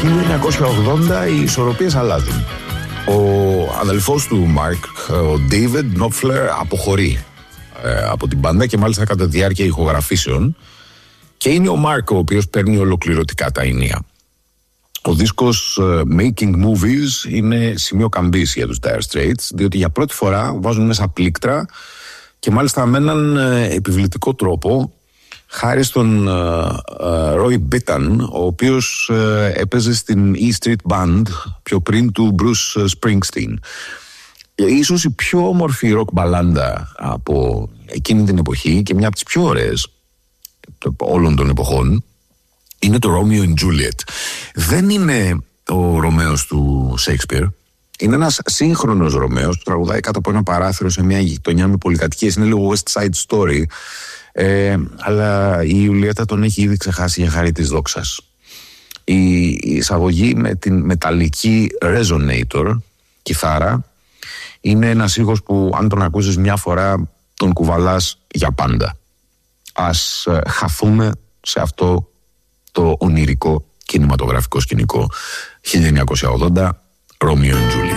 1980 οι ισορροπίες αλλάζουν. Ο αδελφός του Μάρκ, ο Ντέιβιντ Νόπφλερ, αποχωρεί από την μπάντα και μάλιστα κατά τη διάρκεια ηχογραφήσεων, και είναι ο Μάρκ ο οποίος παίρνει ολοκληρωτικά τα ενία. Ο δίσκος Making Movies είναι σημείο καμπής για τους Dire Straits, διότι για πρώτη φορά βάζουν μέσα πλήκτρα και μάλιστα με έναν επιβλητικό τρόπο, χάρη στον Roy Bittan, ο οποίος έπαιζε στην E Street Band πιο πριν του Bruce Springsteen. Ίσως η πιο όμορφη ροκ μπαλάντα από εκείνη την εποχή και μια από τις πιο ωραίες όλων των εποχών είναι το Romeo and Juliet. Δεν είναι ο Ρωμαίος του Shakespeare. Είναι ένας σύγχρονος Ρωμαίος που τραγουδάει κάτω από ένα παράθυρο σε μια γειτονιά με πολυκατοικίες. Είναι λίγο West Side Story. Αλλά η Ιουλιέτα τον έχει ήδη ξεχάσει για χάρη της δόξας. Η εισαγωγή με την μεταλλική resonator κιθάρα είναι ένας ήχος που αν τον ακούσεις μια φορά τον κουβαλάς για πάντα. Ας χαθούμε σε αυτό το ονειρικό κινηματογραφικό σκηνικό. 1980, Romeo and Juliet.